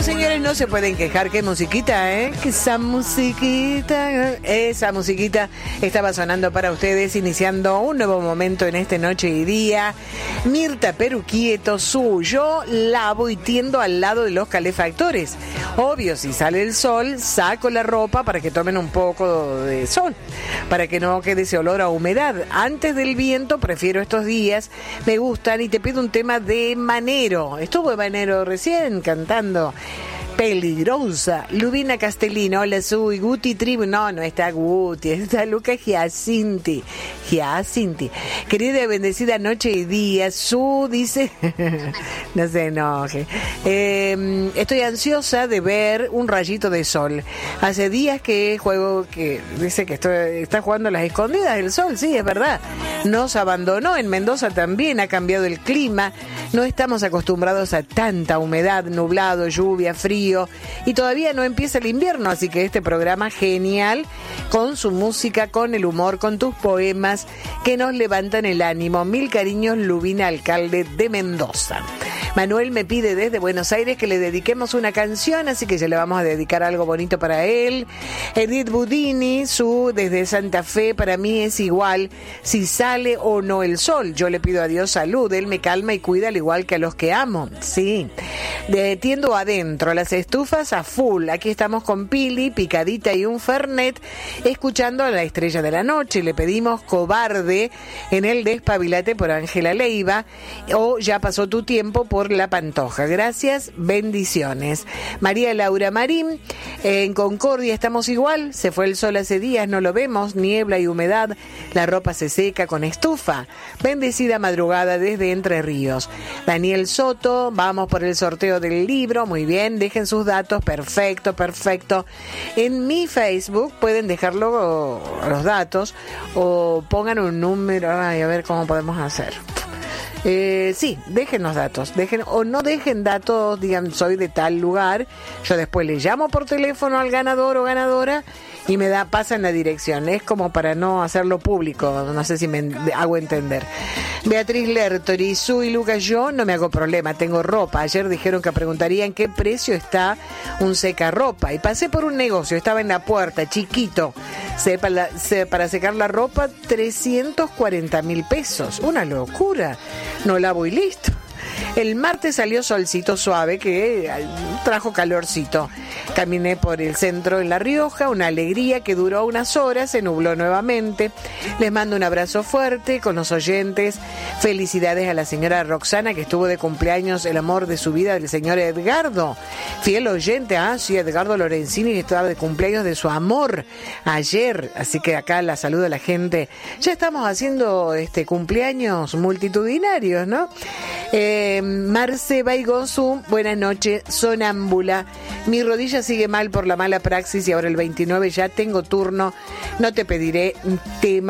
señores, no se pueden quejar. Qué musiquita, ¿eh? Que esa musiquita estaba sonando para ustedes, iniciando un nuevo momento en este Noche y Día. Mirta Peruquieto, yo lavo y tiendo al lado de los calefactores. Obvio, si sale el sol, saco la ropa para que tomen un poco de sol, para que no quede ese olor a humedad. Antes del viento, prefiero estos días, me gustan, y te pido un tema de Manero. Estuvo Manero recién cantando Peligrosa. Lubina Castellino, hola Sui, Guti Tribu, no está Guti, está Lucas Giacinti. Querida y bendecida noche y día, Su dice, no se enoje, estoy ansiosa de ver un rayito de sol. Hace días que juego, que dice que está jugando a las escondidas el sol, sí, es verdad. Nos abandonó, en Mendoza también ha cambiado el clima, no estamos acostumbrados a tanta humedad, nublado, lluvia, frío, y todavía no empieza el invierno, así que este programa genial, con su música, con el humor, con tus poemas que nos levantan el ánimo. Mil cariños, Lubina, alcalde de Mendoza. Manuel me pide desde Buenos Aires que le dediquemos una canción, así que ya le vamos a dedicar algo bonito para él. Edith Budini, desde Santa Fe, para mí es igual si sale o no el sol. Yo le pido a Dios salud, él me calma y cuida al igual que a los que amo. Sí. Tiendo adentro, las estufas a full. Aquí estamos con Pili, picadita y un fernet, escuchando a la estrella de la noche. Le pedimos Cobarde en el Despabilate por Ángela Leiva, o Ya pasó tu tiempo por La Pantoja. Gracias, bendiciones. María Laura Marín, en Concordia estamos igual, se fue el sol hace días, no lo vemos, niebla y humedad, la ropa se seca con estufa. Bendecida madrugada desde Entre Ríos. Daniel Soto, vamos por el sorteo del libro, muy bien, dejen sus datos, perfecto. En mi Facebook pueden dejarlo los datos o pongan un número, a ver cómo podemos hacer. Sí, dejen los datos, o no dejen datos, digan soy de tal lugar, yo después le llamo por teléfono al ganador o ganadora y pasan la dirección, es como para no hacerlo público, no sé si me hago entender. Beatriz Lertori, Sui, Lucas, yo no me hago problema, tengo ropa, ayer dijeron que preguntarían qué precio está un secarropa y pasé por un negocio, estaba en la puerta, chiquito, para secar la ropa 340,000 pesos, una locura, no lavo y listo. El martes salió solcito suave que trajo calorcito. Caminé por el centro en La Rioja, una alegría que duró unas horas, se nubló nuevamente. Les mando un abrazo fuerte con los oyentes. Felicidades a la señora Roxana, que estuvo de cumpleaños, el amor de su vida, del señor Edgardo. Fiel oyente, sí, Edgardo Lorenzini, que estaba de cumpleaños de su amor ayer. Así que acá la saludo a la gente. Ya estamos haciendo cumpleaños multitudinarios, ¿no? Marce Baigonzu, buenas noches, sonámbula. Mi rodilla sigue mal por la mala praxis y ahora el 29 ya tengo turno. No te pediré tema